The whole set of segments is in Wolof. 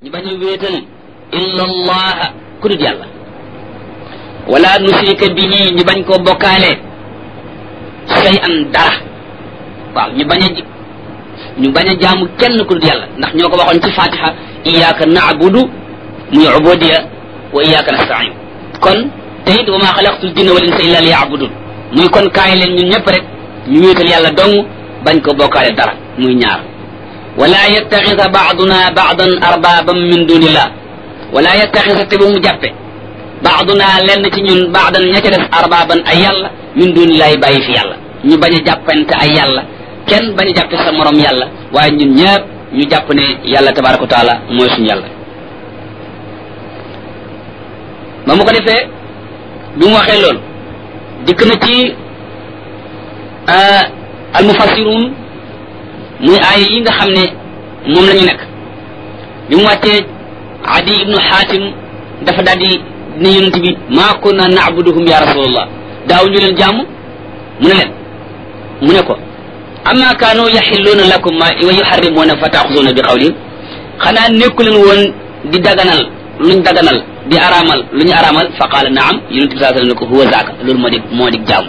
ñu bañ a wéetal illa allah ku dul yàlla wala nusrika bihi ñu bañ koo bokkaale say an dara waaw ñu bañ a jaamu kenn ku dul yàlla ndax ñoo ko waxoon ci fatiha iyyaka na'budu muy ubudiya wa iyyaka nasta'in kon teyit wa ma xalaqtul jinna wal insa illa liya'budun muy kon kaay leen ñun ñëpp rek ñu wéetal yàlla dong bañ ko bokkaale dara muy ñaar wala yattaxisa baaduna baadan arbaban min dunillah wala yattaxisa te bu mu jàppe baaduna lenn ci ñun baadan ña ca des arbaban ay yàlla min dunillahi bàyyi fi yàlla ñu bañ a jàppante ay yàlla kenn bañ a jàppe sa morom yàlla waaye ñun ñëpp ñu jàpp ne yàlla tabaraka wa taala mooy suñu yàlla ba mu ko defee bi mu waxee loolu dikk na ci almufassirun muy aaya yi nga xam ne moom la ñu nekk bi mu wàccee Adi ibnu Xaatim dafa daal di ne yonent bi maa kunna na'buduhum ya rasulallah daaw ñu leen jàmm mu ne ko amma kaanu yaxilluuna lakum wa yuharrimuuna fa taaxuzuuna bi qawlihim xanaa nekku leen woon di daganal luñ daganal di araamal lu ñu araamal fa qaala naam yonent bi sallallahu alayhi wasallam ne ko huwa zaaka loolu moo di jaamu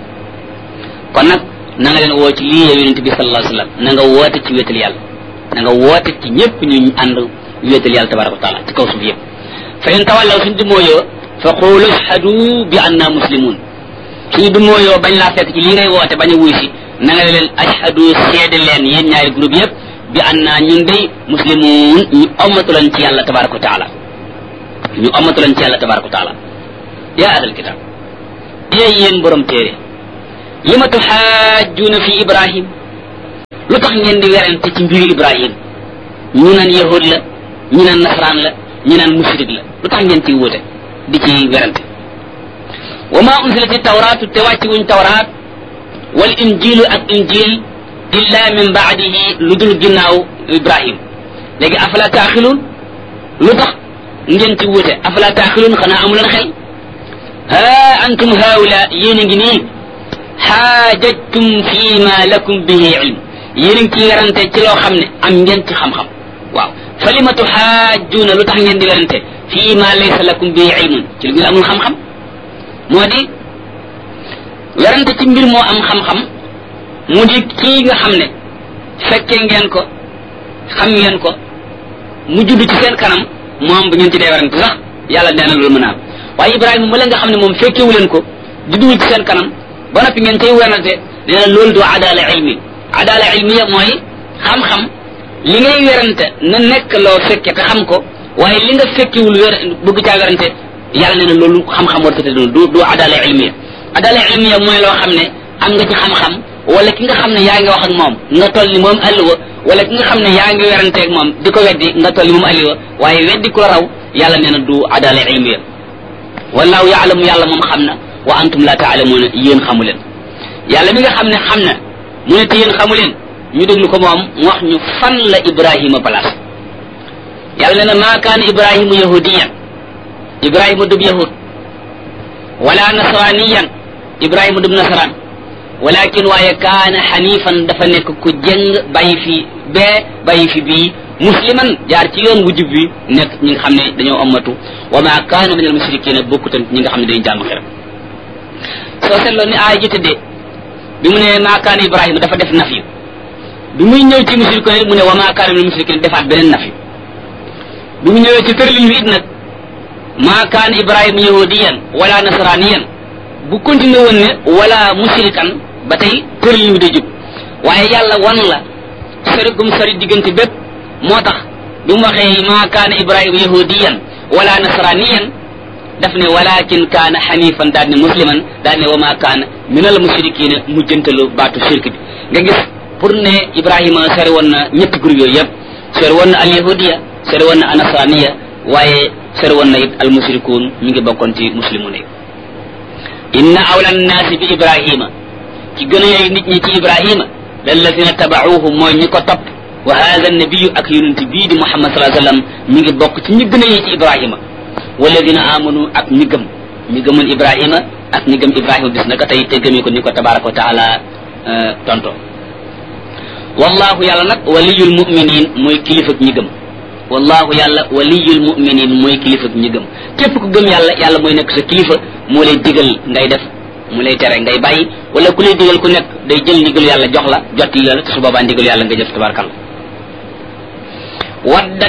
kon nag na nga leen woo ci lii yow yonent bi sallallahu alayhi wasallam na nga woote ci wéetal yàlla na nga woote ci ñëpp ñu ànd wéetal yàlla tabaraka wa taala ci kaw suuf yëpp fa in tawallaw suñ dumóoyoo fa qulu ashhadu bi anna muslimun suñu dumóoyoo bañ laa fekk ci lii ngay woote bañ a wuy si na nga leen ashhadu seede leen yéen ñaari groupe yëpp bi anna ñun day muslimun ñu ommatu lañ ci yàlla tabaraka wa taala ñu ommatu lañ ci yàlla tabaraka wa taala yaa ahlal kitab yéen borom téere lima tuxaajjuuna fi ibrahim lu tax ngeen di werante ci mbiri ibrahim ñu naan yahud la ñu naan nasaraan la ñu naan mushrik la lu tax ngeen ciy wute di ci werante wa ma unzilati tawraatu te wàcci wuñ tawraat wal injilu ak injil illa min baadihi lu dul ginnaaw ibrahim léegi afala taaxiluun lu tax ngeen ci wute afala taaxiluun xanaa amuleen xel ha antum haula yéen a ngi nii xaajajtum fi ma lakum bihi ilm yéen a ngi ciy werante ci loo xam ne am ngeen ci xam-xam waaw fa lima tuxaajjuuna lu tax ngeen di werante fi ma laysa lakum bihi ilmun ci lu ngeen amul xam-xam moo di werante ci mbir moo am xam-xam mu di kii nga xam ne fekkee ngeen ko xam ngeen ko mu judd ci seen kanam moom bu ngeen ci dee werante sax yàlla nee na loolu mën a am waaye Ibrahima mu leen nga xam ne moom fekkewu leen ko judduwul ci seen kanam ba noppi ngeen cay werante nee na loolu du adala ilmi adala ilmiya mooy xam-xam li ngay werante na nekk loo fekke te xam ko waaye li nga fekkewul bëgg caa werante yàlla nee na loolu xam-xam war tëdd du adala ilmiya adala ilmiya mooy loo xam ne am nga ci xam-xam wala ki nga xam ne yaa ngi wax ak moom nga toll ni moom alluwa wala ki nga xam ne yaa ngi weranteeg moom di ko weddi nga toll ni moom alluwa waaye weddi ku la raw yàlla nee na du adala ilmiya wallahu yaalamu yàlla moom xam na wa antum la taalamuuna yéen xamu leen yàlla mi nga xam ne xam na mu ne te yéen xamu leen ñu déglu ko moom mu wax ñu fan la Ibrahima place yàlla nee na maa kaana Ibrahima yahudiyan Ibrahima dub yahud wala nasraniyan Ibrahima dub nasran walakin waaye kaana xanifan dafa nekk ku jëng bàyyi fi bee bàyyi fi bii musliman jaar ci yoon wu jub bi nekk ñi nga xam ne dañoo ammatu wa ma kaana min al mushrikina bokkutan ñi nga xam ne dañuy jaamu xeram soo seetloo ni aay ji tëddee bi mu ne maa kaana Ibrahima dafa def nafyu bi muy ñëw ci mushrikina mu ne wa ma kaana min al mushrikina defaat beneen nafyu bi mu ñëwee ci tërlin wi it nag maa kaana Ibrahima yahudiyan wala nasraniyan bu continué woon ne wala mushrikan ba tey tërlin wi day jub waaye yàlla wan la sori gum sori diggante bépp moo tax bi mu waxee maa kaana Ibrahima yahudiyan wala nasraniyan daf ne walakin kaana xanifan daal ne musliman daal ne wa ma kaana min al mushrikina mujjantalu baatu shirk bi nga gis pour ne Ibrahima sori woon na ñetti groupe yooyu yëpp sori woon na al yahudiya sori woon na nasraniya waaye sori woon na it al mushrikuun mi ngi bokkoon ci muslimun yi inna awla nnaasi bi Ibrahima ci gën a yey nit ñi ci Ibrahima lallazina tabauhu mooy ñi ko topp wa hada nabiyu ak yonent bii di Muhammad sallallahu alayhi wasallam mi ngi bokk ci ñi gën a yey ci Ibrahima walladina amanu ak ñi gëm ñi gëmoon Ibrahima ak ñi gëm Ibrahima bis naka tey te gëmee ko ni ko tabaraka wa taala tonto wallahu yàlla nag waliyul muminin mooy kilifa ñi gëm wallahu yàlla waliyul mu'minin mooy kilifa ñi gëm képp ku gëm yàlla yàlla mooy nekk sa kilifa moo lay digal ngay def mu lay tere ngay bàyyi wala ku lay digal ku nekk day jël ndigal yàlla jox la jotti la te su boobaa ndigal yàlla nga jëf tabarakalla waddat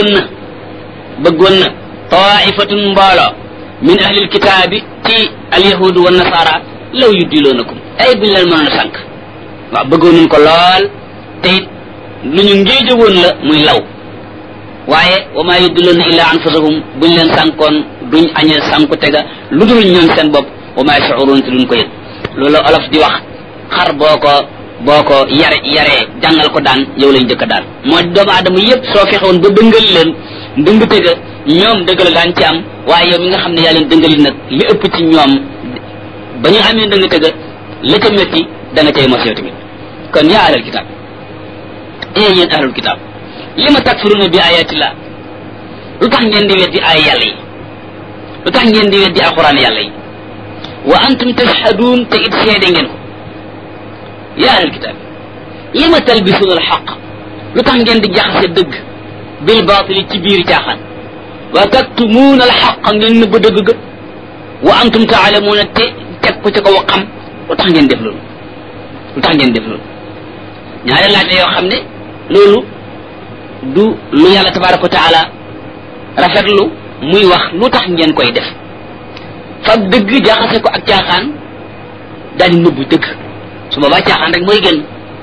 bëggoon na taifatun mbooloo min ahlil kitaabi ci alyahudu wa nasara law yuddiloonakum ay buñ leen mënoon a sànq waaw bëggoon nañ ko lool te it lu ñu ngéejowoon la muy law waaye wa maa yuddiloona illa anfusahum buñ leen sànkoon duñ añee sànku tega lu dul ñoom seen bopp wa maa yash'uruun te duñ ko yëg loolu olof di wax xar boo ko yaree jàngal ko daan yow lañ jëkk daan moo doomu aadama yépp soo fexewoon ba dëngal leen ndëng tëga ñoom dëgg la daan ci am waaye yow mi nga xam ne yaa leen dëngali nag li ëpp ci ñoom ba ñu amee ndëng tëga la ca métti da nga cay mos yow tamit kon yaa ahlal kitaab yéen ahlul kitaab lima takfuruna bi ayatillah lu tax ngeen di weddi ay yàlla yi lu tax ngeen di weddi alquran yàlla yi wa antum tashhadun te it seede ngeen ko yaa ahlul kitaab lima talbisuna alxaq lu tax ngeen di jaxase dëgg bil baatili ci biir caaxaan wa taktumuuna alxaq ngeen nëbb dëgg ga wa antum taalamuuna te teg ko ci ko xam lu tax ngeen def loolu lu tax ngeen def loolu ñaari laaj la yoo xam ne loolu du lu yàlla tabaraka wa taala rafetlu muy wax lu tax ngeen koy def fab dëgg jaxase ko ak caaxaan daal di nëbbu dëgg su boobaa caaxaan rek mooy génn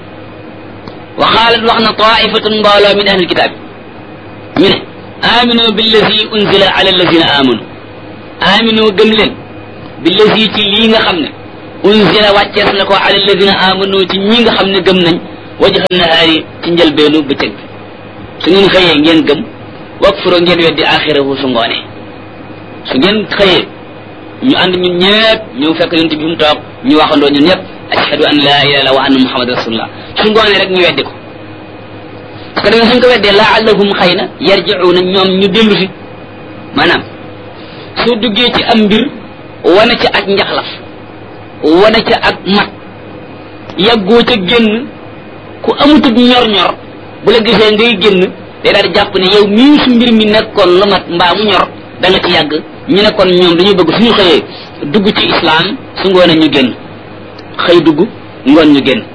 wa xaalat wax na taifatun mbooloo min ahlil kitaab ñu ne aminu billazi unzila ala allazina amanu aminu gëm leen billazi ci lii nga xam ne unzila wàccees na ko ala allazina amanu ci ñi nga xam ne gëm nañ wajha nahaari ci njëlbeenu bëccëg bi su ngeen xëyee ngeen gëm wakfuro ngeen weddi axirahu su ngoonee su ngeen xëyee ñu ànd ñun ñëpp ñëw fekk yonent bi mu toog ñu waxandoo ñun ñëpp ashhadu an la ilaha illallah wa anna muhammad rasulullah su ngoonee rek ñu weddi ko parce que dañu suñ ko weddee laallahum xëy na yarji'una ñoom ñu dellu si maanaam soo duggee ci am mbir wane ca ak njaxlaf wane ca ak mat yàggoo ca génn ku amutub ñor-ñor bu la gisee ngay génn day daal di jàpp ne yow mii su mbir mi nekkoon lu mat mbaa mu ñor da nga ci yàgg ñu ne kon ñoom dañuy bëgg suñu xëyee dugg ci islam su ngoonee ñu génn xëy dugg ngoon ñu génn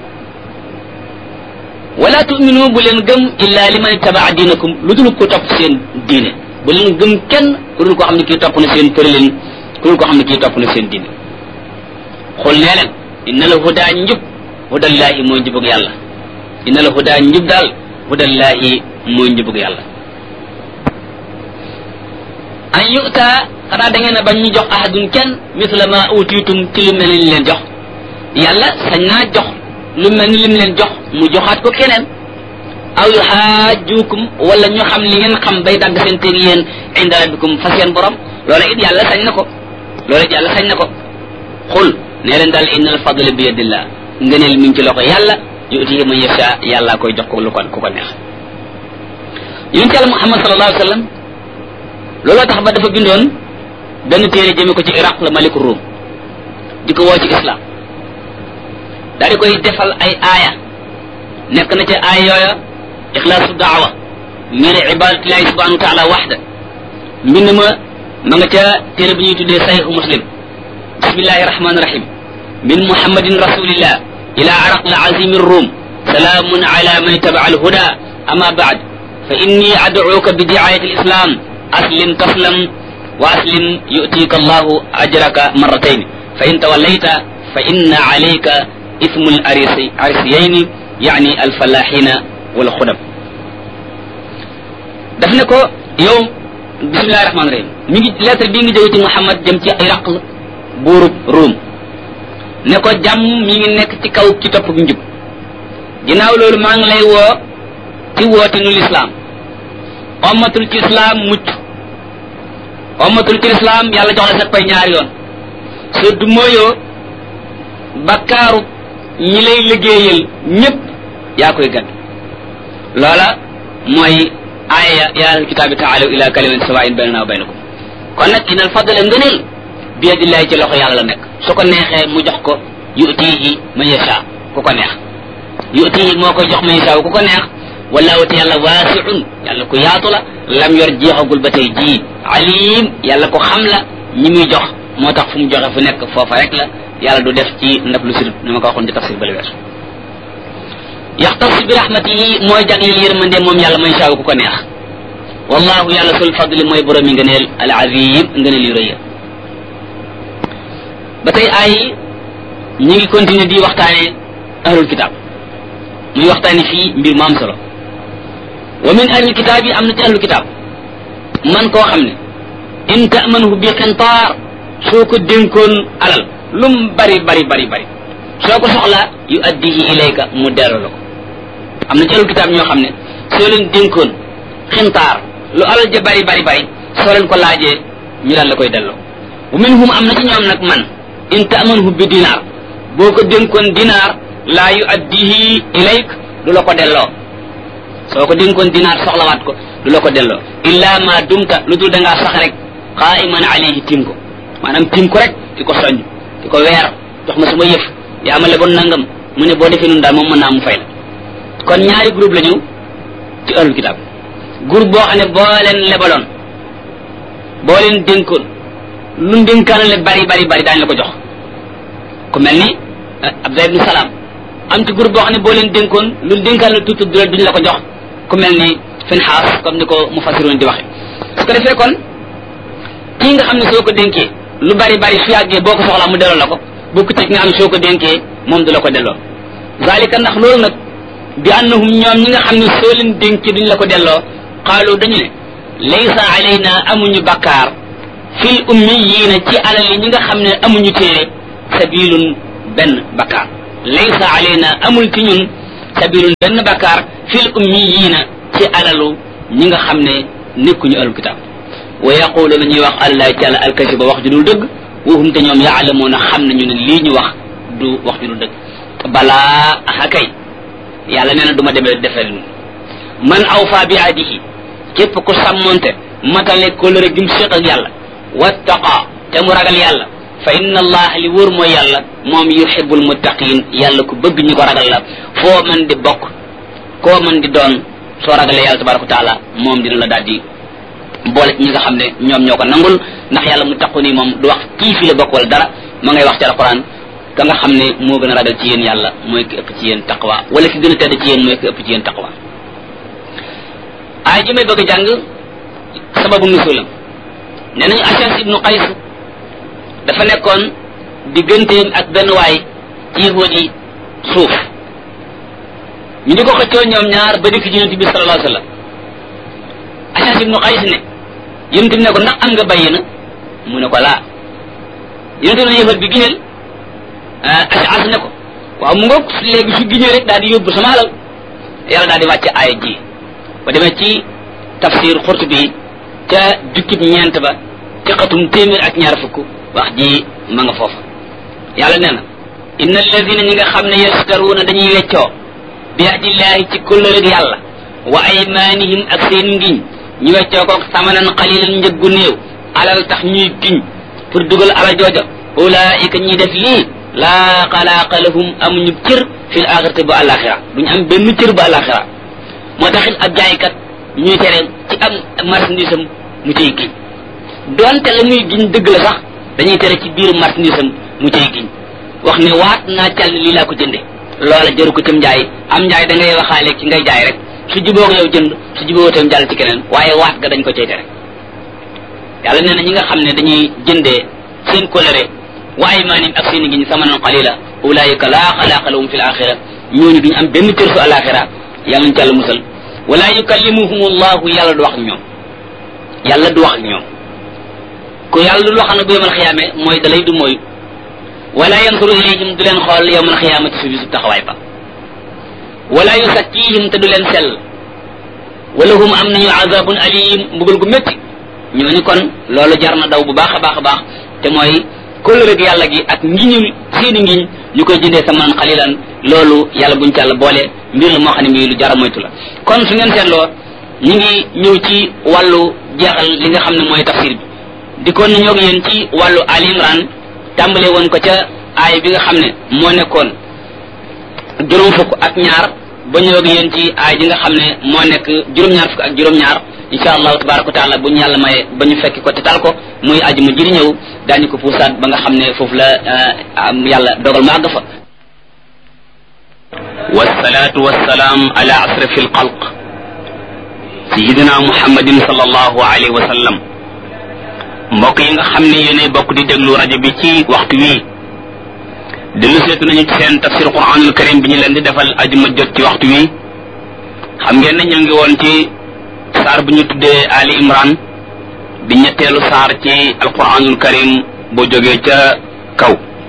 wala tu'minu bu leen gëm illa liman ittabaa diinakum lu dul ko topp seen diine bu leen gëm kenn ku dul koo xam ne kii topp na seen tëralin ku dul koo xam ne kii topp na seen diine xul nee leen inna la hudaa njub hudallahi mooy njubug yàlla inna la hudaa njub daal hudallahi mooy njubug yàlla an yu'ta xanaa da ngeen a bañ ñu jox ahadun kenn misla ma utiitum ci lu mel ni leen jox yàlla sañ naa jox lu mel ni lim leen jox mu joxaat ko keneen aw yuhaajukum wala ñu xam li ngeen xam bay dagg seen teen yéen inda rabbikum fa seen borom loola it yàlla sañ na ko loola it yàlla sañ na ko xul nee leen daal inna al fadla bi yadillah ngëneel mi ngi ci loxo yàlla yu'tihi man yasha yàlla koy jox ko lu ko ku ko neex yonent yàlla Muhammad sallallahu alayhi wa sallam looloo tax ba dafa bindoon benn téere jëme ko ci Iraq la maliku Rum di ko woo ci islam daal di koy defal ay aaya nekk na ca aaya yooya ixlaasu daawa min ibadatillahi subhanahu wa taala waxda mbind ma nga ca téere bi ñuy tuddee sahihu muslim bismillahi rahmani rahim min muhammadin rasulillah ila araql azimi rum salaamun ala man ittaba'a alhuda ama ba'd fa inni ad'uka bi di'ayati alislam aslim taslam wa aslim yu'tika allahu ajraka marratayn fa in tawallayta fa inna alayka ismu al-arisiyayni yani al-falahina wal khudam daf ne ko yow bismillahi rahmani rahim mi ngi lettre bii ngi jóge ci Muhammad jëm ci Iraq buurub Rum ne ko jàmm mi ngi nekk ci kaw ci topp bu njub ginnaaw loolu maa ngi lay woo ci wootinu lislaam ommatul ci islam mucc ommatul ci islam yàlla jox la sa pay ñaari yoon soo du mooyoo bakkaaru ñi lay liggéeyal ñëpp yaa koy gàdd loola mooy aaya yaa ahlal kitaabi taalaw ila kalimatin sawaa'in baynanaa wa baynakum kon nag inal fadla ngëneel bi yadillahi ci loxo yàlla la nekk su ko neexee mu jox ko yu'tihi man yasha ku ko neex yu'tihi moo koy jox man yasha ku ko neex wallahu te yàlla waasiun yàlla ku yaatu la lam yor jeexagul ba tey ji alim yàlla ko xam la ñi muy jox moo tax fu mu joxe fu nekk foofa rek la yàlla du def ci ndab lu sirut ni ma ko waxoon ci tafsir bali weesu yaxtas bi rahmatihi mooy jagleel yërmande moom yàlla man shaa ku ko neex wallahu yàlla sul fadli mooy borom yi ngëneel al azim ngëneel yu rëy ba tey ay ñi ngi continuer di waxtaane ahlul kitab muy waxtaane fii mbir mu am solo wa min ahlil kitab yi am na ci ahlul kitab man koo xam ne in ta'manhu bi qintaar soo ko dénkoon alal lum bari soo ko soxlaa yu addihi ilayka mu delloo la ko am na ci ahlul kitab ñoo xam ne soo leen dénkoon xintaar lu alal ja bari soo leen ko laajee ñu daal la koy delloo wa minhum am na ci ñoom nag man in ta'manhu bi dinaar boo ko dénkoon dinaar laa yu addihi ilayk du la ko delloo soo ko dénkoon dinaar soxlawaat ko du la ko delloo illa ma dumta lu dul da ngaa sax rek qa'iman alayhi tim ko maanaam tim ko rek di ko soññ di ko weer jox ma sama yëf yaa ma leboon nangam mu ne boo defee nun daal moom mën naa mu fay la kon ñaari groupe la ñu ci ahlul kitab groupe boo xam ne boo leen lebaloon boo leen dénkoon lu dénkaanale bari daañu la ko jox ku mel ni Abdullah ibn Salam am ci groupe boo xam ne boo leen dénkoon lu dénkaanale tuuti duñ la ko jox ku mel ni Finhaas comme ni ko mufassiroon di waxe su ko defee kon kii nga xam ne soo ko dénkee lu bari su yàggee boo ko soxlaa mu delloo la ko bokku ci nga xam ne soo ko dénkee moom du la ko delloo zalika ndax loolu nag bi annahum ñoom ñi nga xam ne soo leen dénkee duñ la ko delloo qaalu dañu ne laysa alayna amuñu bakkaar fil ummiyiina ci alal yi ñi nga xam ne amuñu téere sabilun benn bakkaar laysa alayna amul ci ñun sabilun benn bakkaar fil ummiyiina ci alalu ñi nga xam ne nekkuñu ahlul kitaab wa yaqulu nañuy wax allah taala alkasiba wax ju dul dëgg wahum te ñoom yaalamuuna xam nañu ne lii ñu wax du wax ju dul dëgg balaa aha kay yàlla nee na du ma demee defal man awfa bi ahdihi képp ku sàmmonte matale kóllëre gi mu séq ak yàlla wattaqa te mu ragal yàlla fa inna allah li wóor mooy yàlla moom yuhibbul muttaqin yàlla ku bëgg ñu ko ragal la foo mën di bokk koo mën di doon soo ragalee yàlla tabaraka wa taala moom dina la daal di boole ci ñi nga xam ne ñoom ñoo ko nangul ndax yàlla mu taqu nii moom du wax kii fi la bokk wala dara ma ngay wax ci alquran ka nga xam ne moo gën a ragal ci yéen yàlla mooy ki ëpp ci yéen taqwa wala ki gën a tedd ci yéen mooy ki ëpp ci yéen taqwa ay ji may bëgg a jàng sababu nusulam nee nañu Ashas ibnu Qays dafa nekkoon digganteem ak benn waay ci yahuud yi suuf ñu di ko xëccoo ñoom ñaar ba dikk ci yonent bi sallallahu alayhi wa sallam Ashas ibnu Qays ne yonent bi ne ko ndax am nga bayyina mu ne ko laa yonent bi yahuud bi giñal Ashas ne ko waaw mu ngoog léegi su giñee rek daal di yóbbu sama alal yàlla daal di wàcce aaya ji ba demee ci tafsir Qurtubi ca jukkib ñeent ba ca xatum téeméer ak ñaar fukk wax ji ma nga foofa yàlla nee na inna alladina ñi nga xam ne yastaruuna dañuy weccoo bi ahdillahi ci kóllëreeg yàlla wa aymanihim ak seen ngiñ ñu weccoo koog samanan qalilan njëggu néew alal tax ñuy giñ pour dugal alal jooja ulaika ñi def lii laa xalaaqa lahum amuñu cër fil axirati ba alaxira duñu am benn cër ba alaxira moo taxit ab jaaykat ñuy tere ci am marchandise am mu cay giñ donte la muy giñ dëgg la sax dañuy tere ci biir marchandise am mu cay giñ wax ne waat naa cal lii laa ko jënde loola jëru ko cim njaay am njaay da ngay waxaale ci ngay jaay rek su juboo ko yow jënd su juboo tam jàll ci keneen waaye waat ga dañ ko cay tere yàlla nee na ñi nga xam ne dañuy jëndee seen coloré wa aymanim ak seen ngiñ samanan qalila ulaika laa xalaaqa lahum fil axira ñooñu duñu am benn cër su alaxira yàlla ñu ci yàlla musal wala yukallimuhum allahu yàlla du wax ak ñoom yàlla du wax ak ñoom ku yàlla du wax nag bu yawmal xiyaame mooy dalay du mooy wala yansuru ilayhim du leen xool yawmal xiyaamati su bisu taxawaay ba wala yusakkihim te du leen sell wala hum am nañu azabun alim mbugal gu métti ñooñu kon loolu jar na daw bu baax a baax a baax te mooy kóllëre gi yàlla gi ak ngiñul seeni ngiñ ñu koy jëndee samanan xalilan loolu yàlla buñ ci yàlla boole mbir la moo xam ne mii lu jara moytu la kon su ngeen seetloo ñu ngi ñëw ci wàllu jeexal li nga xam ne mooy tafsir bi di kon ñoo ngi yéen ci wàllu Ali Imran tàmbale woon ko ca aay bi nga xam ne moo nekkoon juróom fukk ak ñaar ba ñëw ak yéen ci aay ji nga xam ne moo nekk juróom-ñaar fukk ak juróom-ñaar insha allahu tabaraka wa taala bu ñu yàlla maye ba ñu fekki ko te tal ko muy aji mu jëri ñëw daañu ko puusaat ba nga xam ne foofu la yàlla dogal ma àgg fa wassalatu wassalaam ala asrafi alxalq sayidina muhammadin sallallahu alayhi wa sallam mbokk yi nga xam ne yéenay bokk di déglu rajo bi ci waxtu wii dellu seetu nañu ci seen tafsir quranul karim bi ñu leen di defal ajuma jot ci waxtu wi xam ngeen ne ñu ngi woon ci saar bu ñu tuddee Ali Imran di ñetteelu saar ci alquranul karim boo jógee ca kaw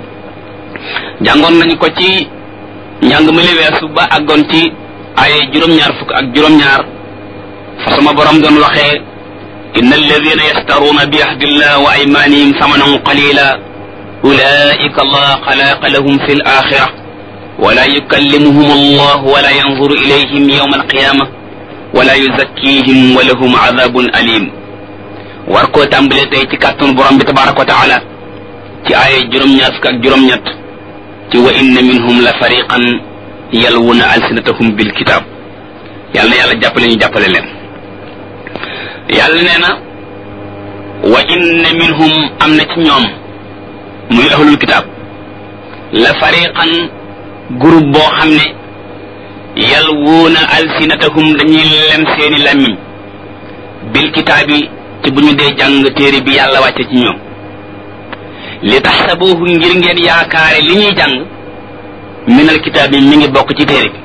jàngoon nañu ko ci njàng mi li weesu ba àggoon ci ay juróom-ñaar fukk ak juróom-ñaar fa sama borom doon waxee inna alladina yastaruuna bi ahdillah wa aymanihim samanan qalila أولئك الله خلق لهم في الآخرة ولا يكلمهم الله ولا ينظر إليهم يوم القيامة ولا يزكيهم ولهم عذاب أليم warko tàmbale tey ci kàttanu borom bi tabaraka wa taala ci ay juróom-ñaar fukk ak juróom-ñett ci wa inna minhum la fariqan yalwuna alsinatahum bil kitab yàlla na yàlla jàppale ñu jàppale leen yàlla nee na wa inna minhum am na ci ñoom muy ahlul kitab la fariqan groupe boo xam ne yalwuuna alsinatahum dañuy lem seeni làmmiñ bil kitaabi ci bu ñu dee jàng téere bi yàlla wàcce ci ñoom li taxsabuhu ngir ngeen yaakaare li ñuy jàng minal kitaab bi mi ngi bokk ci téere bi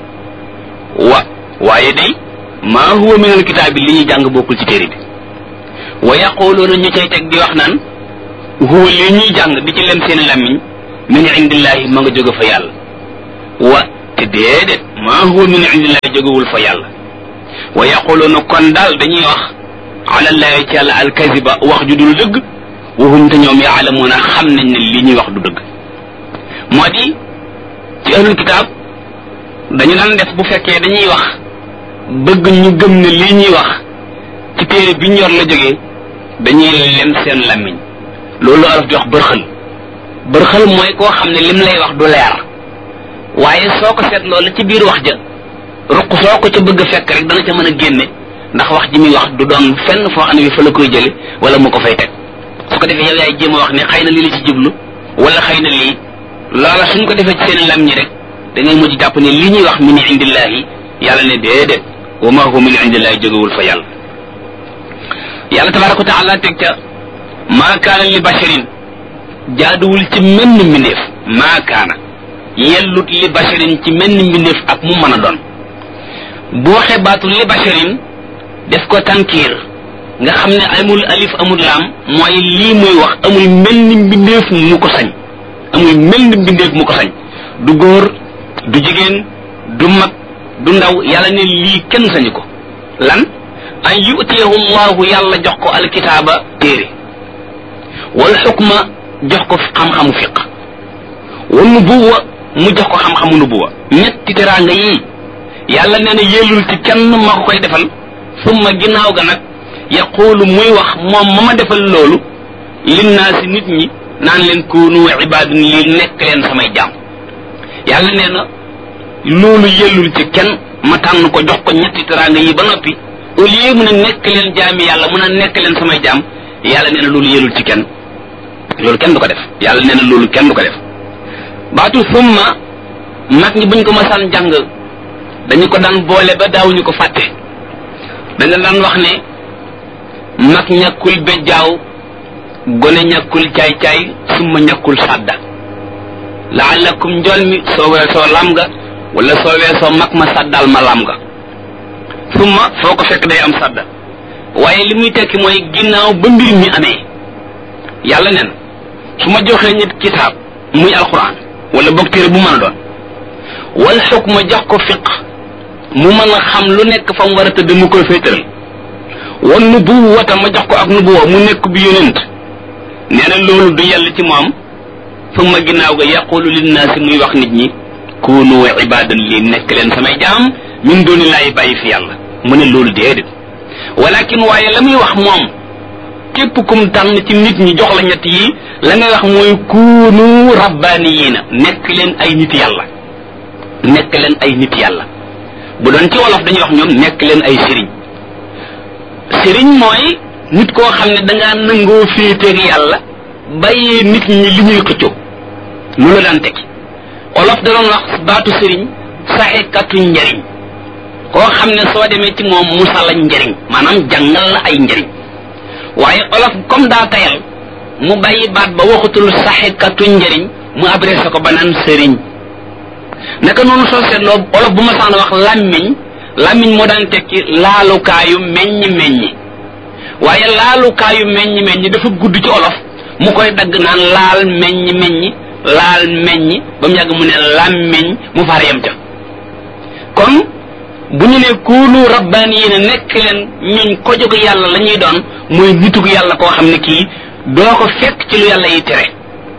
waaye day maa huwa minal kitaab bi li ñuy jàng bokkul ci téere bi wa yaquluuna ñu cay teg di wax naan huwa li ñuy jàng di ci lem seen làmmiñ min indillahi ma nga jóge fa yàlla wa te déedéet maa huwa min indillahi jógewul fa yàlla wa yaquluuna kon daal dañuy wax alallahi ci yàlla alkaziba wax ju dul dëgg waxuñ te ñoom yaalamuuna xam nañ ne li ñuy wax du dëgg moo di ci ahlul kitaab dañu daan def bu fekkee dañuy wax bëgg ñu gëm ne lii ñuy wax ci téere bi ñor la jógee dañuy lem seen làmmiñ loolu araf di wax bërxël mooy koo xam ne lim lay wax du leer waaye soo ko seet loolu ci biir wax ja ruq soo ko ca bëgg a fekk rek dana ca mën a génne ndax wax ji muy wax du doon fenn foo xam ne bi fa la koy jële wala mu ko fay teg su ko defee yow yaay jéem a wax ne xëy na lii la ci jublu wala xëy na lii loola suñ ko defee ci seen lam ñi rek da ngay mujj jàpp ne li ñuy wax min indillahi yàlla ne déedéet wa ma huwa min indillahi jógewul fa yàlla yàlla tabaraka wa taala teg ca maa kaana li basharin jaaduwul ci menn mbindeef maa kaana yellut li basharin ci menn mbindeef ak mu mën a doon bu waxee baatu li basharin def ko tankiir nga xam ne amul alif amul laam mooy lii muy wax amul menn mbindeef mu ko sañ amul menn mbindeef mu ko sañ du góor du jigéen du mag du ndaw yàlla ne lii kenn sañu ko lan an yu'tiyahu llahu yàlla jox ko alkitaaba téere wal xukma jox ko xam-xamu fiq wal nubuwa mu jox ko xam-xamu nubuwa ñetti teraanga yii yàlla nee na yellul ci kenn ma ko koy defal summa ginnaaw ga nag yaqulu muy wax moom ma ma defal loolu linnaasi nit ñi naan leen kunu ibadun li nekk leen samay jaam yàlla nee na loolu yellul ci kenn ma tànn ko jox ko ñetti teraanga yi ba noppi au lieu mu ne nekk leen jaami yàlla mun a nekk leen samay jaam yàlla nee na loolu yellul ci kenn loolu kenn du ko def yàlla nee na loolu kenn du ko def baatu summa mag ñi buñ ko masaan jàng dañu ko daan boole ba daawuñu ko fàtte dañu daan wax ne mag ñàkkul bejjaaw gone ñàkkul caay-caay summa ñàkkul sàdda laallakum njool mi soo weesoo lam nga wala soo weesoo mag ma sàddal ma lam nga summa foo ko fekk day am sàdda waaye li muy tekki mooy ginnaaw ba mbir mi amee yàlla nen su ma joxee nit kitaab muy alquran wala boog téere bu mën a doon wal xukma jox ko fiq mu mën a xam lu nekk fa mu war a tëdd mu koy féetal wan nubuwata ma jox ko ak nubuwa mu nekk bi yonent nee na loolu du yàlla ci moom summa ginnaaw ga yaqulu linnaasi muy wax nit ñi kunu ibadan lii nekk leen samay jaam min dooni laay bàyyi fi yàlla mu ne loolu déedéet walakin waaye la muy wax moom képp kum tànn ci nit ñi jox la ñett yi la ngay wax mooy kunu rabbaniyiina nekk leen ay nit yàlla nekk leen ay nit yàlla bu doon ci wolof dañuy wax ñoom nekk leen ay sëriñ. sëriñ mooy nit koo xam ne dangaa nangoo féeteeg yàlla bàyyee nit ñi li ñuy xëccoo lu la daan tekki olof da doon wax baatu sëriñ saxekatu njariñ koo xam ne soo demee ci moom musala njariñ maanaam jàngal la ay njariñ waaye olof comme daa tayal mu bàyyi baat ba waxutul saxekatu njariñ mu adressé ko ba naan sëriñ naka noonu soo seetloo olof bu ma saan wax làmmiñ moo daan tekki laalukaayu meññi waaye laalukaayu meññi dafa gudd ci olof mu koy dagg naan laal meññi ba mu yàgg mu ne làmmiñ mu far yem ca kon bu ñu ne kuunu rabbaaniyiina nekk leen ñuñ ko jóg yàlla la ñuy doon mooy nitug yàlla koo xam ne kii doo ko fekk ci lu yàlla yi tere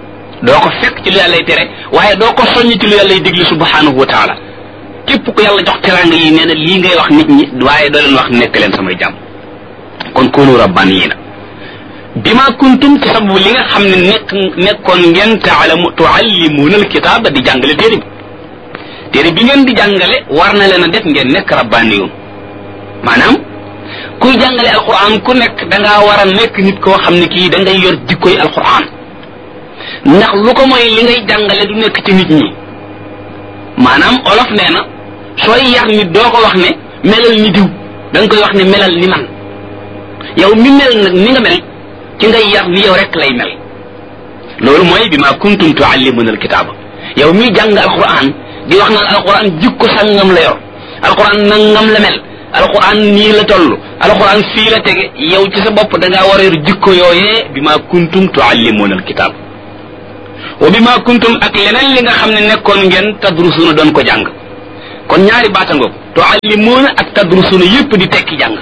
waaye doo ko soññ ci lu yàlla yi digle subhanahu wa taala képp ku yàlla jox teraanga yi nee na lii ngay wax nit ñi waaye doo leen wax nekk leen samay jàmm kon kuunu rabbaaniyiina bima kuntum ci sababu li nga xam ne nekkoon ngeen tuallimuuna alkitaaba di jàngale téere bi ngeen di jàngale war na leen a def ngeen nekk rabbaaniyun maanaam kuy jàngale alquran ku nekk dangaa war a nekk nit koo xam ne kii da ngay yor jikkoy alquran ndax lu ko mooy li ngay jàngale du nekk ci nit ñi maanaam olof nee na sooy yar nit doo ko wax ne melal ni diw da nga koy wax ne melal ni man yow mi mel nag ni nga mel ci ngay yar ni yow rek lay mel loolu mooy bi ma kuntum tuallimuna alkitaaba yow miy jàng alquran di wax naan alquran jikko sangam la yor alquran nangam la mel alquran nii la toll alquran fii la tege yow ci sa bopp da ngaa war a yor jikko yooyee bi ma kuntum tuallimuna alkitaaba wa bi ma kuntum ak leneen li nga xam ne nekkoon ngeen tadrusuuna doon ko jàng kon ñaari baatangoog tuallimuuna ak tadrusuuna yépp di tekki jàng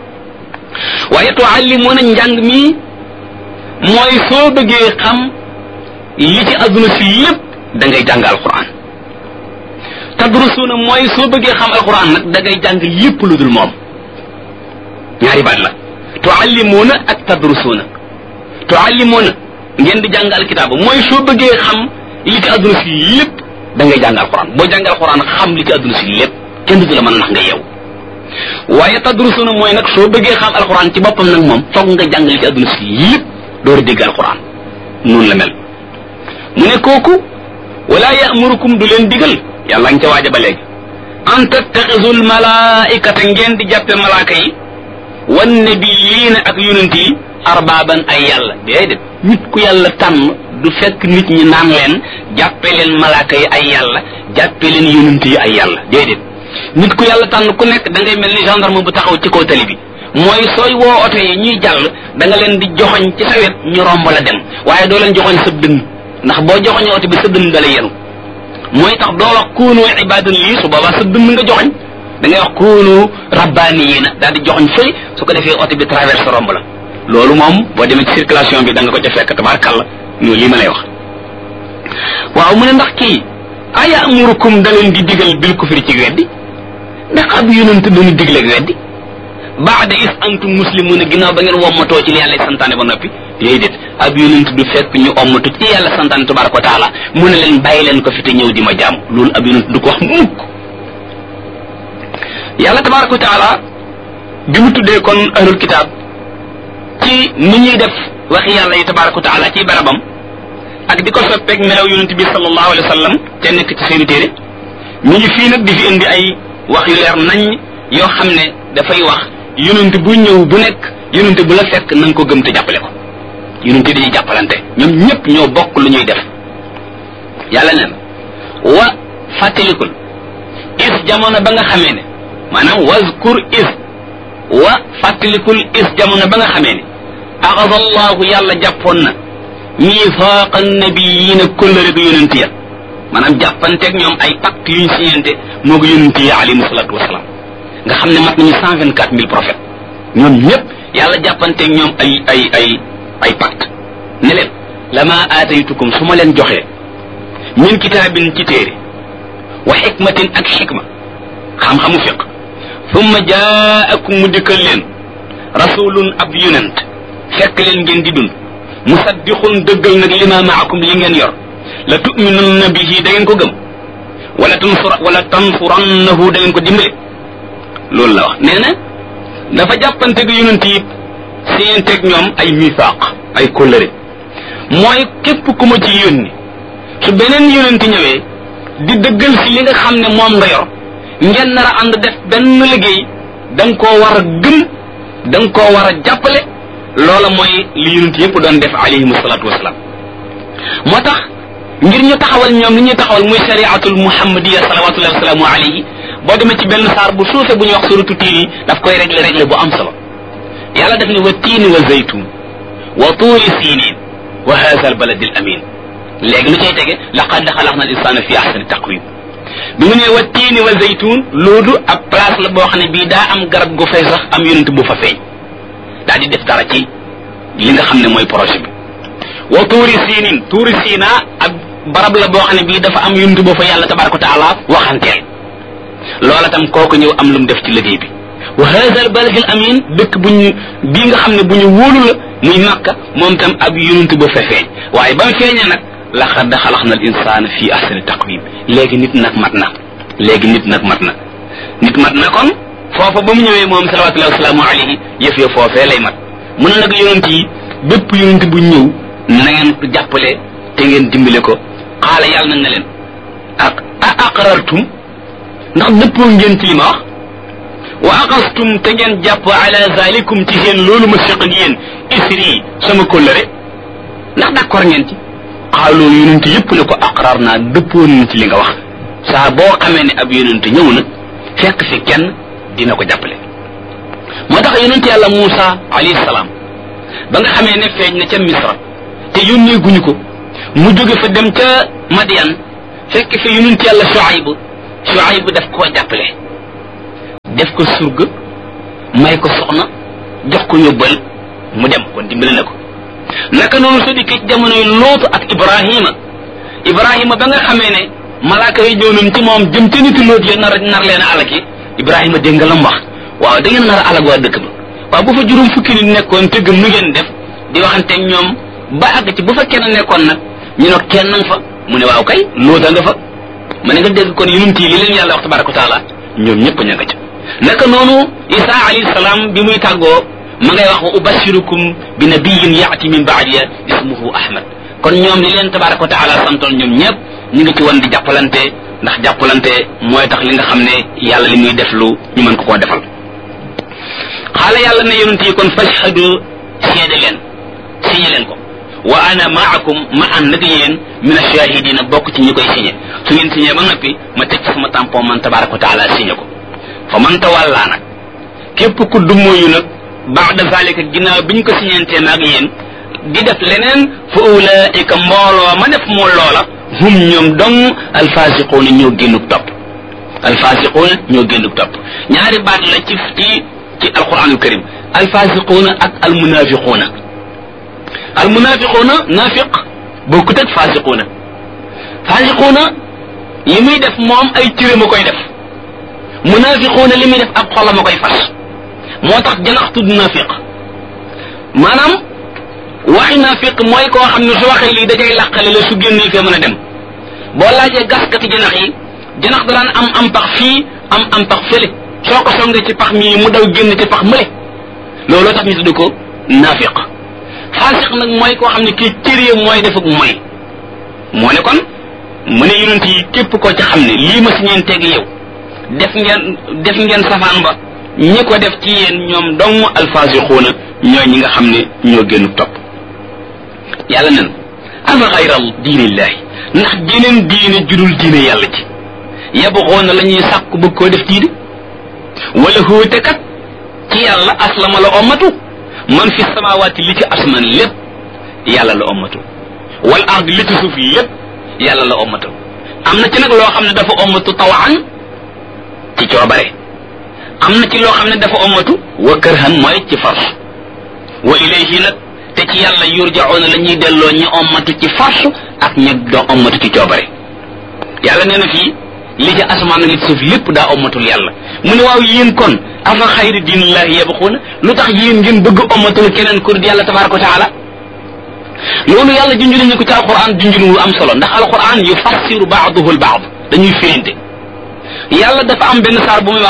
waaye tuallimuuna njàng mi mooy soo bëggee xam li ci adduna si lépp da ngay jàng alquran tadrusuuna mooy soo bëggee xam alquran nag da ngay jàng lépp lu dul moom ñaari baat la tuallimuuna ak tadrusuuna tuallimuuna ngeen di jàng alkitaaba mooy soo bëggee xam li ci adduna si lépp da ngay jàng alquran boo jàng alquran xam li ci adduna si lépp kenn du la mën a nax nga yeew waaye tadrusuuna mooy nag soo bëggee xam alquran ci boppam nag moom foog nga jàng li ci adduna si lépp door a dégg alquran noonu la mel mu ne kooku wala ya'murukum du leen digal yàlla nga ca waaja ba léegi an tattaxisul malaikata ngeen di jàppe malaaka yi wan nabiyyiina ak yonent yi arbaaban ay yàlla déedéet nit ku yàlla tànn du fekk nit ñi naan leen jàppe leen malaaka yi ay yàlla jàppe leen yonent yi ay yàlla déedéet nit ku yàlla tànn ku nekk da ngay mel ni gendarme bu taxaw ci kaw tali bi mooy sooy woo oto yi ñuy jàll da nga leen di joxoñ ci sa wet ñu romb la dem waaye doo leen joxoñ sa dënn ndax boo joxoñee oto bi sa dënn da lay yenu mooy tax doo wax kuunu ibadan lii su boobaa sa dënn nga joxoñ da ngay wax kuunu rabbaaniyiina daal di joxoñ fëy su ko defee oto bi traverse romb la loolu moom boo demee ci circulation bi da nga ko ca fekk tabaarkàlla ñu lii ma lay wax waaw mu ne ndax kii aya amurukum da leen di digal bil kufri ci weddi ndax ab yonent dañu digleeg weddi baada is antum muslimuuna ginnaaw ba ngeen wommatoo ci li yàlla santaane ba noppi déedéet ab yonent du fekk ñu ommatu ci yàlla santaane tabaraka wa taala mu ne leen bàyyi leen ko fi te ñëw di ma jaam loolu ab yonent du ko wax mukk yàlla tabaraka wa taala bi mu tuddee kon ahlul kitaab ci ni ñuy def waxi yàlla yi tabaraka wa taala ci barabam ak di ko soppeeg melaw yonent bi sallallahu alayhi wa sallam te nekk ci seeni téere ñu ngi fii nag di fi indi ay wax yu leer nañ yoo xam ne dafay wax yonent bu ñëw bu nekk yonent bu la fekk na nga ko gëm te jàppale ko yonent dañuy jàppalante ñoom ñëpp ñoo bokk lu ñuy def yàlla neen wa fàttalikul is jamono ba nga xamee ne maanaam wazkur is wa fàttalikul is jamono ba nga xamee ne axada allahu yàlla jàppoon na miifaaqa nabiyiina kóllëre gu yonent ya maanaam jàppanteeg ñoom ay pacte yuñ siñente moo ko yonent yi alayhimu salaatu wasalaam nga xam ne mat nañu 124 000 prophètes ñoom ñëpp yàlla jàppanteeg ñoom ay pacte ne leen lama aataytukum su ma leen joxee min kitaabin ci téere wa xikmatin ak xikma xam-xamu fiq thumma jaakum mu dikkal leen rasulun ab yonent fekk leen ngeen di dund musaddiqun dëggal nag lima maakum li ngeen yor la tu'minunna bihi da ngeen ko gëm wala tansurannahu da ngeen ko dimbale loolu la wax nee na dafa jàppanteeg yonent yi séenteeg ñoom ay misaaq ay kóllëre mooy képp ku ma ci yónni su beneen yonent ñëwee di dëggal si li nga xam ne moom nga yor ngeen nar a ànd def benn liggéey da nga koo war a gëm da nga koo war a jàppale loola mooy li yonent yëpp doon def alayhimu salaatu wasalaam moo tax ngir ñu taxawal ñoom li ñuy taxawal muy shariatul muhammadiya salawatullahi wasalaamu alayhi boo demee ci benn saar bu suufe bu ñuy wax suratu tiin yi daf koy régler bu am solo yàlla daf ne wa tiini wa zaytun wa tuuri siinin wa haza al baladi al amin léegi lu cay tege laqad xalaqna al insana fi ahsani taqwim bi mu ne wa tiini wa zaytun loolu ab place la boo xam ne bii daa am garab gu fay sax am yonent bu fa feeñ daal di def dara ci li nga xam ne mooy projet bi wa tuuri siinin tuuri siina ab barab la boo xam ne bii dafa am yonent bu fa yàlla tabaraka wa taala waxanteel loola tam kooku ñëw am lu mu def ci liggéey bi wa hadha al balad al amin dëkk bu ñu bii nga xam ne bu ñu wóolu la muy Makka moom tam ab yonent ba fa feeñ waaye ba mu feeñee nag laqad xalaqna al insana fi ahsani taqwim léegi nit nag mat na nit mat na kon foofa ba mu ñëwee moom salawatullahi wasalaamu alayhi yëf ya foofee lay mat mu ne nag yonent yi bépp yonent bu ñëw na ngeen ko jàppale te ngeen dimbale ko xaala yàlla na leen aqrartum ndax dëppoo ngeen ci li ma wax wa aqastum te ngeen jàpp ala zalikum ci seen loolu ma séq ak yéen isri sama kóllëre ndax d'accord ngeen ci xaaloo yonent yëpp ne ko aqrar naa dëppoo nañ ci li nga wax saa boo xamee ne ab yonent ñëw na fekk fi kenn dina ko jàppale moo tax yonent yàlla Muusa alayhi salaam ba nga xamee ne feeñ na ca Misra te yónnee guñu ko mu jóge fa dem ca Madian fekk fi yonent yàlla Shuayb daf koo jàppale def ko surga may ko soxna jox ko yóbbal mu dem kon dimbale na ko naka noonu su dikkee ci jamonoy Lootu ak Ibrahima ba nga xamee ne malaaka yi ñëw nañ ci moom jëm ca niti Loot ya nar leen a alaki Ibrahima dégg nga lam wax waaw da ngeen nar a alag waa dëkk ba waaw bu fa juróom fukki nit nekkoon te gëm nu ngeen def di waxanteeg ñoom ba àgg ci bu fa kenn nekkoon nag ñu ne kenn nga fa mu ne waaw kay Loota nga fa ma ne nga dégg kon yonent yi li leen yàlla wax tabaraka wa taala ñoom ñëpp ña nga ca naka noonu Isa alayhi salaam bi muy tàggoo ma ngay wax wa ubashirukum bi nabiyyin yaati min baadiya ismuhu Ahmad kon ñoom li leen tabaraka wa taala santoon ñoom ñëpp ñu ngi ci woon di jàppalante ndax jàppalante mooy tax li nga xam ne yàlla li muy def lu ñu mën ko koo defal xaala yàlla ne yonent yi kon fashhadu seede leen signé leen ko wa ana maakum ma ànd ak yéen min ashahidina bokk ci ñi koy signé su ngeen signé ba noppi ma teg ci sama tampon man tabaraka wa taala signé ko fa man tawalla nag képp ku dummóoyu nag ba'da zalika ginnaaw biñ ko signantee naag yéen di def leneen fa ulaika mbooloo ma def moo loola hum ñoom dong alfasiquuna ñoo génnug topp ñaari baat la ci alquranul karim alfasiquuna ak almunafiquuna nafiq bokkut ak fasiquuna li muy def moom ay cëram a koy def munafiquuna li muy def ab xolam a koy fas moo tax janax tudd nafiq maanaam waxi nafiq mooy koo xam ne su waxee lii dajay làqale la su génnee fee mën a dem boo laajee gaskati janax yi janax da daan am pax fii am pax fële soo ko songee ci pax mii mu daw génn ci pax mële looloo tax ñu tudd ko nafiq faasiq nag mooy koo xam ne kii cëree mooy defuk mooy moo ne kon mu ne yonent yi képp koo ci xam ne lii ma si ñeen teg yow def ngeen safaan ba ñi ko def ci yéen ñoom dong alfaasiquuna ñooy ñi nga xam ne ñoo génn topp yàlla nen afa xayral diinillahi ndax jeneen diine judul diine yàlla ci yabxoona la ñuy sàkku bëgg koo def diine wala hóote kat ci yàlla aslama la ommatu man fi samawaati li ci asman lépp yàlla la ommatu wal ard li ci suuf lépp yàlla la ommatu am na ci nag loo xam ne dafa ommatu tawaan ci coobare am na ci loo xam ne dafa ommatu wa kërhan mooy ci force wa ilayhi nag te ci yàlla yurjauna la ñuy delloo ñi ommatu ci force ak ñi doo ommatu ci coobare yàlla nee na fii li ci asamaan li ci suuf lépp daa ommatul yàlla mu ne waaw yéen kon afa xayri diinillahi yabxuuna lu tax yéen ngeen bëgg ommatul keneen kur yàlla tabaraka wa taala loolu yàlla junj nañu ko ci alquran junj lu am solo ndax alquran yufassiru ba'duhu al-ba'd dañuy firinte yàlla dafa am benn saar bu muy wax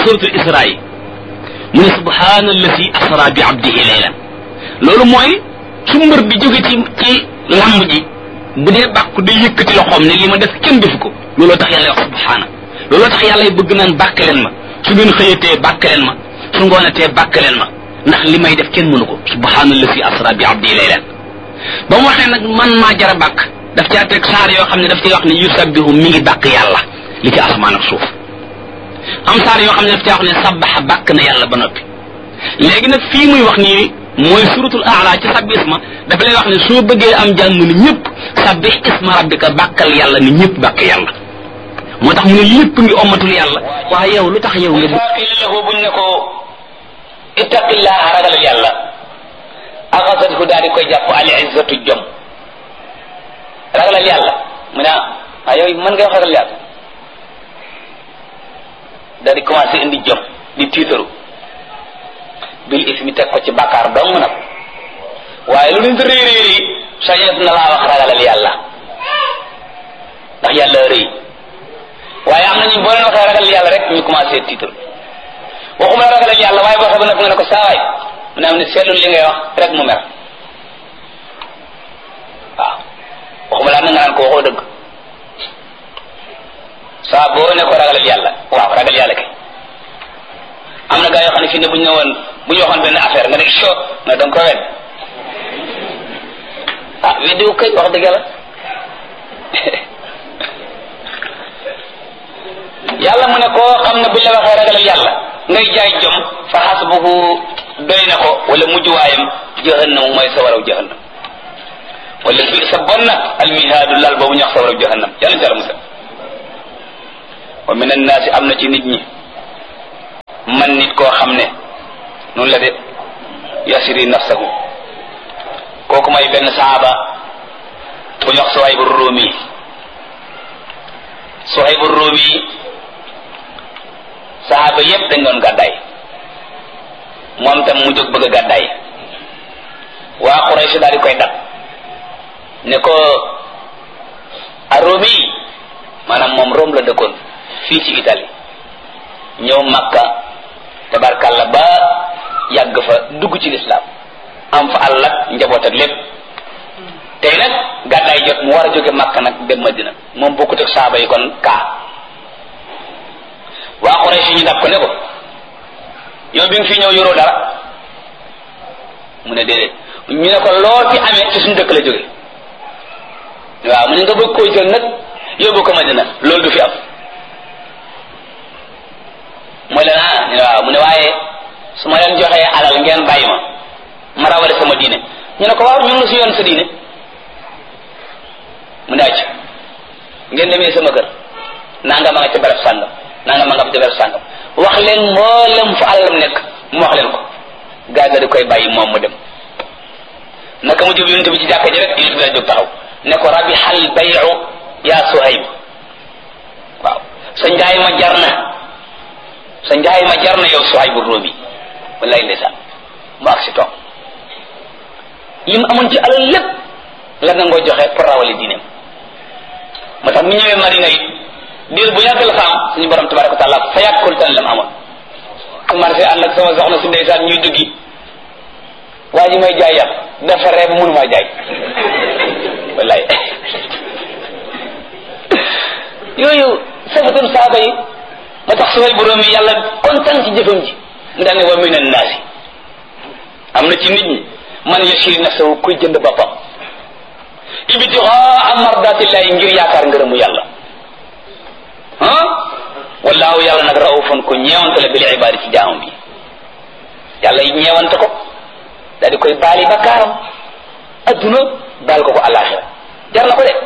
suratul isra yi mu ne subhaana allasi asra bi abdihi laylan loolu mooy su mbër bi jóge ci lamb ji bu dee bàkku day yëkkati loxoom ne li ma def kenn defu ko looloo tax yàlla wax subhaana looloo tax yàlla bëgg naan bàkk leen ma su ngeen xëyatee bàkk leen ma su ngoonatee bàkk leen ma ndax li may def kenn mënu ko subhaana allasi asra bi abdihi laylan ba mu waxee nag man maa jara bàkk daf caa teg saar yoo xam ne daf ciy wax ne yusabbihu mi ngi bàkk yàlla li ci asamaan ak suuf am saar yoo xam ne daf caa wax ne sabbaxa bàkk na yàlla ba noppi léegi nag fii muy wax nii mooy suratul aala ci sabbi isma dafa lay wax ne soo bëggee am jàmm ni ñëpp sabbih isma rabbika bàkkal yàlla ni ñëpp bàkk yàlla moo tax mu ne lépp ngi ommatul yàlla waaye yow lu tax yow nga lahu buñ ne ko ittaqillaha ragalal yàlla axasathu daal di koy jàpp al izzatu jom ragalal yàlla mu ne ah yow mën nga wax ragal yàlla daal di commencé indi jom di tiitaru bil ismi teg ko ci bàkkaar dong nag waaye lu nit rëy rëy rëy sañet na laa wax ragalal yàlla ndax yàlla rëy waaye am nañu boo leen waxee ragalal yàlla rek ñu commencé tiitaru waxuma la ragalal yàlla waaye boo xam ne nga ne ko saawaay mu ne am ne seetlu li ngay wax rek mu mer waaw waxuma laa na nga naan ko waxoo dëgg saa boo ne ko ragalal yàlla waaw ragal yàlla kay am na gaa yoo xam ne fii ne bu ñu waxoon benn affaire nga ne soo na danga ko wedd ah weddiwu kay wax dëgg yàlla yàlla mu ne koo xam ne buñ la waxee ragalal yàlla ngay jaay jom fa xasbuhu doy na ko wala mujjuwaayam jahannam mooy sa waraw jahannam wala bi sa bon na almihaadu lal boobu ñu wax sa waraw jahannam yàlla ci yàlla musal wa min annaasi am na ci nit ñi man nit koo xam ne noonu la de yasiri nafsahu kooku may benn saaba bu ñu wax Suhaybu Rumi Suhaybu Rumi saaba yépp dañ doon gàddaay moom tam mu jóg bëgg a gàddaay waa Quraysh daal di koy dab ne ko a Rumi maanaam moom Rome la dëkkoon fii ci Italie ñëw Makka tabarkalla ba yàgg fa dugg ci lislaam am fa àll ak njaboot ak lépp tey nag gàddaay jot mu war a jóge Makka nag dem Madina moom bokkut ak saaba yi kon kaa waa Quraysh ñu dab ko ne ko yow bi nga fi ñëw yoroo dara mu ne déedéet ñu ne ko loo fi amee ci suñu dëkk la jóge waaw mu ne nga bëgg koo jël nag yóbbu ko Madina loolu du fi am mooy la naa ñu ne waaw mu ne waaye su ma leen joxee alal ngeen bàyyi ma rawale sama diine ñu ne ko waaw ñu ngi si yoon sa diine mu ne acc ngeen demee sama kër nanga ma nga ca barab sàngam nanga ma nga ca barab sàngam wax leen mboolem fu alalam nekk mu wax leen ko gaa ga di koy bàyyi moom mu dem naka mu jub yonent bi ci jàkka ji rek yonent bi la jóg taxaw ne ko rabihal bayu yaa Suhayb waaw sa njaay ma jar na sa njaay ma jar na yow Suhaybu Rumi wallaay ndeysaan mu ak si toog li mu amoon ci alal lépp la nangoo joxe pour rawale diineem moo tax mu ñëwee Madina it diir bu yàgg la fa am suñu borom tabaraka wa taala fa yàggul tan la mu amoon commencé ànd ak sama soxna si ndeysaan ñuy duggi waa ji may jaay yàpp dafa reeb mënu maa jaay wallaay yooyu sabatun saaba yi moo tax Suhayb bu Rumi yàlla kontaan ci jëfam ji ndax ne wa min annaasi am na ci nit ñi man yashiri nafsahu kuy jënd boppam ibtigaa mardatillahi ngir yaakaar ngërëmu yàlla wallaahu yàlla nag raufun ko ñeewante la bil ibaadi ci jaamam bi yàlla ñeewante ko daal di koy baali bakkaaram adduna baal ko ko alaxira jar na ko de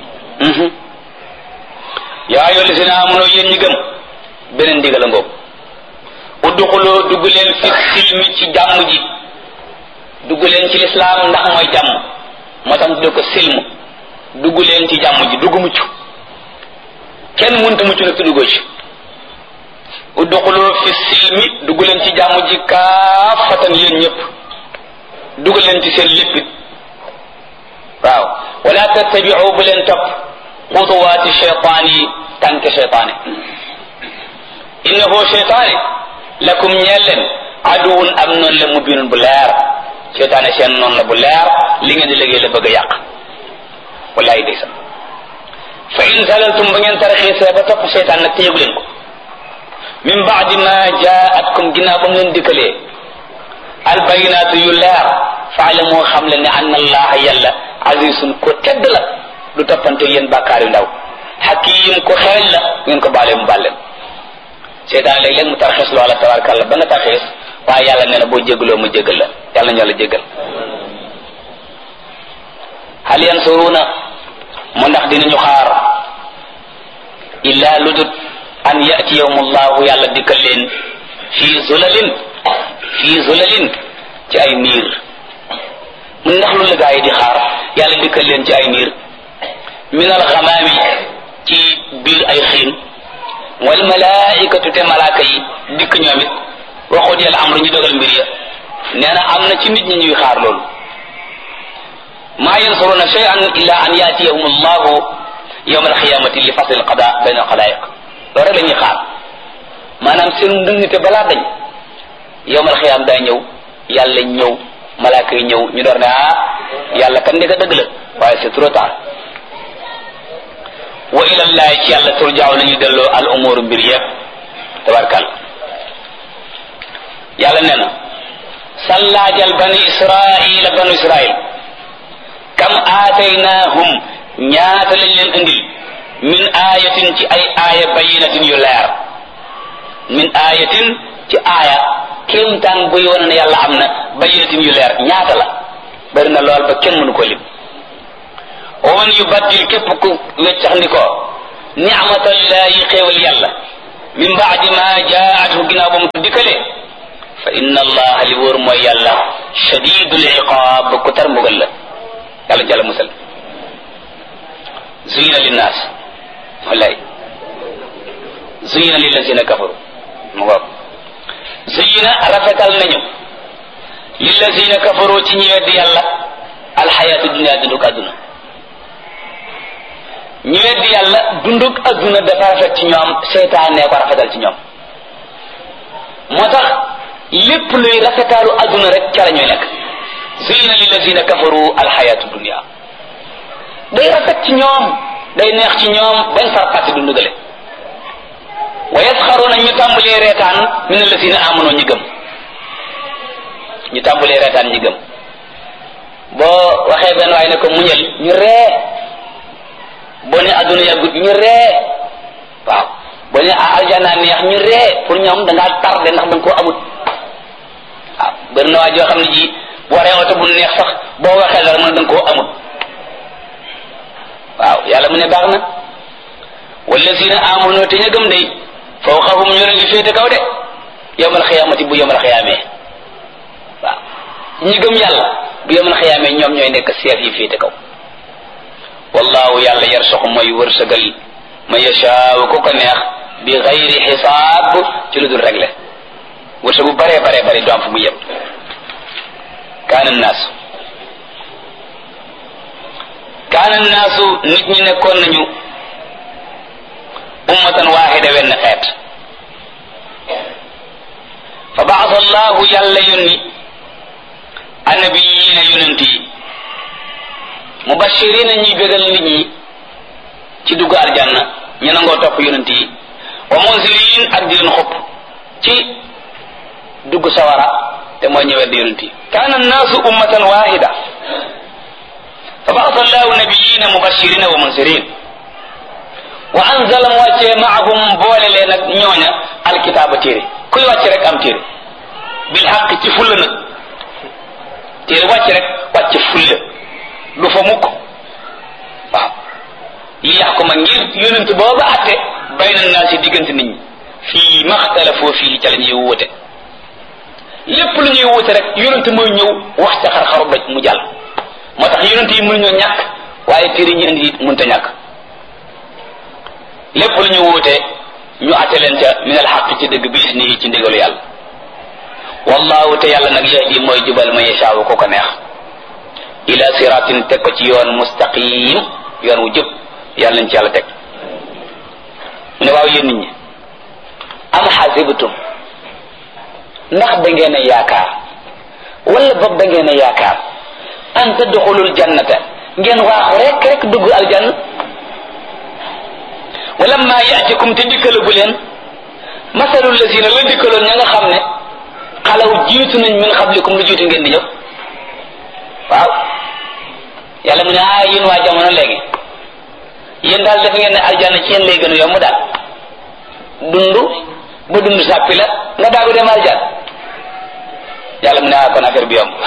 yaa ayyuha llazina amanu yéen ñi gëm beneen ndigal a ngoog udduxuloo dugg leen fi silmi ci jàmm ji dugg leen ci lislaam ndax mooy jàmm moo tax mu tuddee ko silmu dugg leen ci jàmm ji dugg mucc kenn mënta mucc nag te duggoo ci udduxuloo fi silmi dugg leen ci jàmm ji kaafatan yéen ñëpp dugg leen ci seen léppit waaw wala tattabiu bu leen topp xutuwaati cheytaan yi tànke cheytaane innahu seytaane lakum ñeel leen aduwun am noonu la mubinun bu leer seytaane seen noonu la bu leer li ngeen di liggéey la bëgg a yàq wallaay day sax fa in zalaltum ba ngeen taraxiisee ba topp seytaan nag te yëgu leen ko min baadi ma jaatkum ginnaaw ba mu leen dikkalee albayinaatu yu leer faalamu xam le ne anna allaha yàlla azizun ko tedd la du toppante yéen bàkkaar yu ndaw hakim ko xereñ la ngeen ko baalee mu baal leen seytaan léeg-léeg mu tarxiis loola tabarkàlla ba nga tarxiis waaye yàlla nee na boo jégaloo mu jégal la yàlla ñu yàlla jégal hal yansuruna mu ndax dinañu xaar illa ludut an yatiyahumullahu yàlla dikkal leen fii zulalin ci ay niir mu ndax lu la gaa yi di xaar yàlla dikkal leen ci ay niir min alxamaami ci biir ay xiin wal malaikatu te malaaka yi dikk ñoom it waxut yàlla amru ñu dogal mbir ya nee na am na ci nit ñi ñuy xaar loolu maa yansuruna shay'an illa an yatiyahum allahu yawma alqiyamati li fasl alqada bayna alqalaiq loolu rek la ñuy xaar maanaam seen ndëngte balaa dañ yawma alqiyam daa ñëw yàlla ñëw malaaka yi ñëw ñu door ne yàlla kan ndeka dëgg la waaye c'est trop tard wa ila llahi ci yàlla turjaaw nañu delloo al umuru mbir yëpp tabarkal yàlla nee na sallaajal banu israil kam aataynahum ñaata lañ leen indil min ayatin ci ay aaya bayinatin yu leer min ayatin ci aaya kéemtaan buy wane ne yàlla am na bayinatin yu leer ñaata la bari na lool ba kenn mënu ko lim wa man yubaddil képp ku weccax ndi ko ni'matallahi xéewal yàlla min baadi ma jaathu ginnaaw ba mu dikkale fa inna allaha li wóor mooy yàlla shadidul iqaab ku tar mbugal la yàlla jàlla musal zuyina linnaas wallaay zuyina lillazina kafaru mu ngoog zuyina rafetal nañu lillazina kafaru ci ñi weddi yàlla alxayaatu dunya dunduk adduna ñi weddi yàlla dunduk adduna dafa rafet ci ñoom seytaane ko rafetal ci ñoom moo tax lépp luy rafetaalu adduna rek ca la ñuy nekk zuyina lillazina kafaru alxayaatu dunya day rafet ci ñoom day neex ci ñoom bañ far parti du ndugale wa yasxaruna ñu tàmbalee reetaan min allazina amanu ñi gëm ñu tàmbalee reetaan ñi gëm boo waxee benn waay ne ko muñal ñu ree boo ne adduna yàggut ñu ree waaw boo ne aljana neex ñu ree pour ñoom da ngaa tardé ndax danga koo amut waaw bëri na waa joo xam ne ji waree oto bu neex sax boo waxee dara mën danga koo amut waaw yàlla mu ne baax na wallazina amanu te ña gëm day fawqahum ñu leen di féete kaw de yawmal xiyaamati bu yawmal xiyaamee waaw ñi gëm yàlla bu yawmal xiyaamee ñoom ñooy nekk seef yi féete kaw wallahu yàlla yarsuqu mooy wërsëgal ma yashaaw ku ko neex bi xayri xisaab ci lu dul réglé wërsëgu bare bare bare du am fu mu yem kaana naasu nit ñi nekkoon nañu ummatan waahida wenn xeet fa baasa allahu yàlla yónni annabiyiina yonent yi mubashirina ñuy bégal nit ñi ci dugg aljanna ñu nangoo topp yonent yi wa munzirin ak di leen xupp ci dugg sawara te mooy ñëwet di yonent yi kaana annaasu ummatan waahida fa baasa allahu nabiyina mubashirina wa munzirin wa anzala mu wàccee maahum boole leen ak ñooña alkitaaba téere kuy wàcc rek am téere bil xaq ci fulla nag téere wàcc rek wàcc fulla du fa mukk waaw li yaxkuma ngir yonent booba atte bayna naasi diggante nit ñi fii maxtalafoo fii ca la ñuy wuute lépp lu ñuy wuute rek yonent mooy ñëw wax ca xar-xaru doj mu jàll moo tax yonent yi mënuñoo ñàkk waaye téere ñi indi mënta ñàkk lépp lu ñu wuute ñu atte leen ca min al xaq ci dëgg bi isnihi ci ndigalu yàlla wallahu te yàlla nag yahdi mooy jubal ma yashaawu ko ko neex ila siratin teg ko ci yoon mustaqim yoon wu jub yàlla nañ ci yàlla teg mu ne waaw yéen nit ñi am xasibtum ndax da ngeen a yaakaar wala boog da ngeen a yaakaar an tadxulul jannata ngeen waaxu rek dugg aljanna wala ma yaatikum te dikkalagu leen masalul lazina la dikkaloon ña nga xam ne xalaw jiitu nañ min xablikum lu jiitu ngeen di ñëw waaw yàlla mu ne yéen waa jamono léegi yéen daal def ngeen ne aljanna ci yéen lay gën a yomb daal dund ba dund sàppi la nga daagu dem aljanna yàlla mu ne kon affaire bi yomb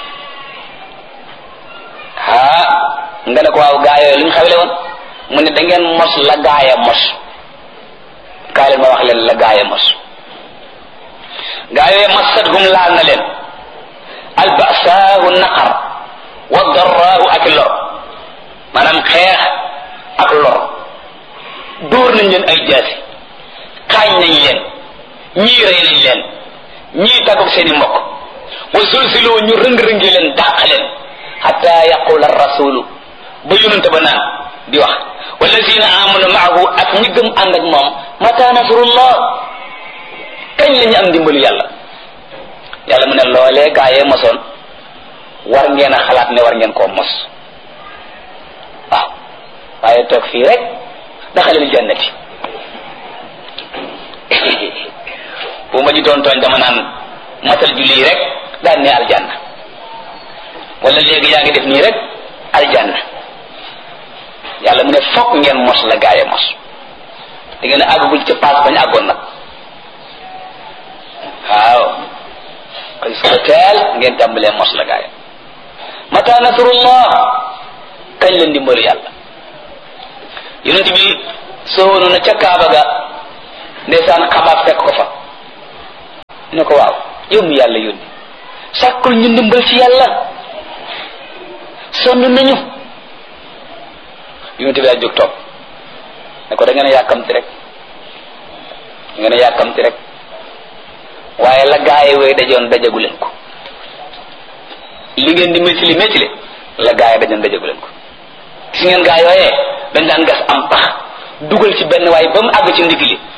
nga ne ko waaw gaa yooyu lu ñu xawle woon mu ne da ngeen mos la gaaya mos kaay leen ma wax leen la gaaya mos gaa yooyu massatuhum laal na leen albasaahu naqar wa darraahu ak lor maanaam xeex ak lor dóor nañ leen ay jaasi xaañ nañ leen ñii rey nañ leen ñii tàggoog seen i mbokk wa zulziloo ñu rëng-rëngi leen dàq leen xata yaqula rasulu ba yonente ba naan di wax wallazina amanu maahu ak ñi gëm ànd ak moom mata nasrullah kañ la ñu am ndimbalu yàlla yàlla mu ne loolee gaa yee mosoon war ngeen a xalaat ne war ngeen koo mos waaw waaye toog fii rek daxalil jannati bu ma ji doon tooñ dama naan matal julli rek daan ne aljanna wala léegi yaa ngi def nii rek aljanna yàlla mu ne fokk ngeen mos la gaaye mos di ngeen a àggagul ca paas bañ àggoon nag waaw kon su ko teel ngeen tàmbalee mos la gaaye mata nasrullah kañ la ndimbalu yàlla yonent bi soowoonu na ca kaaba ga ndeysaan xabaab fekk ko fa ne ko waaw yow mi yàlla yónni sàkkul ñu ndimbal ci yàlla sonn nañu yonent bi daa jóg toog ne ko da ngeen a yàkkamti rek da ngeen a yàkkamti rek waaye la gaaye wooy dajoon dajagu leen ko li ngeen di métili la gaaye dajoon dajagu leen ko gis ngeen gaa yooyee dañ daan gas am pax dugal ci benn waaye ba mu àgg ci ndigg li